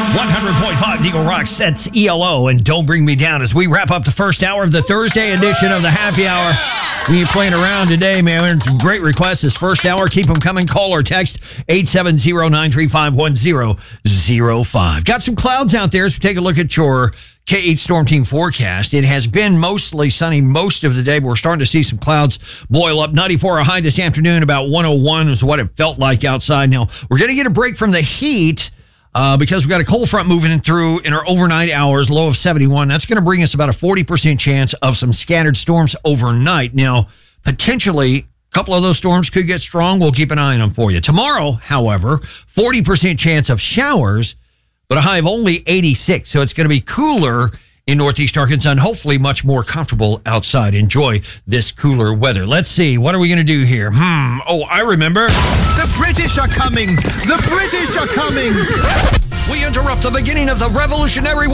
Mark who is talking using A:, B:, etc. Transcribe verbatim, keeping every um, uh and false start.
A: one hundred point five Eagle Rock sets E L O and Don't Bring Me Down as we wrap up the first hour of the Thursday edition of the Happy Hour. We ain't playing around today, man. Great requests this first hour. Keep them coming. Call or text eight seven zero, nine three five, one zero zero five. Got some clouds out there, so take a look at your K eight Storm Team forecast. It has been mostly sunny most of the day, but we're starting to see some clouds boil up. ninety-four a high this afternoon, about one oh one is what it felt like outside. Now, we're going to get a break from the heat uh, because we've got a cold front moving through in our overnight hours, low of seventy-one. That's going to bring us about a forty percent chance of some scattered storms overnight. Now, potentially, a couple of those storms could get strong. We'll keep an eye on them for you. Tomorrow, however, forty percent chance of showers, but a high of only eighty-six. So it's going to be cooler in Northeast Arkansas and hopefully much more comfortable outside. Enjoy this cooler weather. Let's see. What are we going to do here? Hmm. Oh, I remember.
B: The British are coming. The British are coming.
A: We interrupt the beginning of the Revolutionary War.